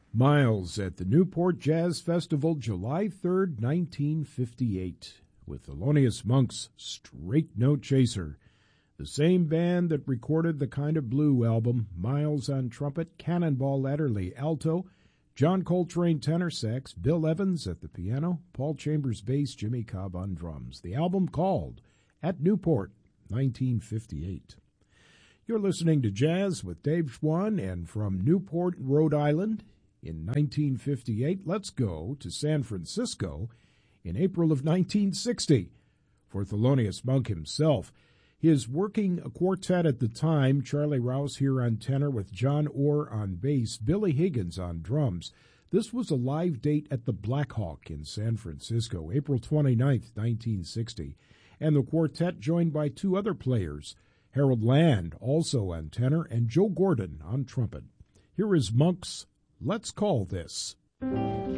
Miles at the Newport Jazz Festival, July 3rd, 1958, with Thelonious Monk's Straight Note Chaser, the same band that recorded the Kind of Blue album. Miles on trumpet, Cannonball Adderley alto, John Coltrane tenor sax, Bill Evans at the piano, Paul Chambers bass, Jimmy Cobb on drums. The album called At Newport, 1958. You're listening to Jazz with Dave Schwann, and from Newport, Rhode Island, in 1958, let's go to San Francisco in April of 1960 for Thelonious Monk himself. His working quartet at the time, Charlie Rouse here on tenor with John Orr on bass, Billy Higgins on drums. This was a live date at the Black Hawk in San Francisco, April 29th, 1960. And the quartet joined by two other players, Harold Land also on tenor and Joe Gordon on trumpet. Here is Monk's Let's Call This.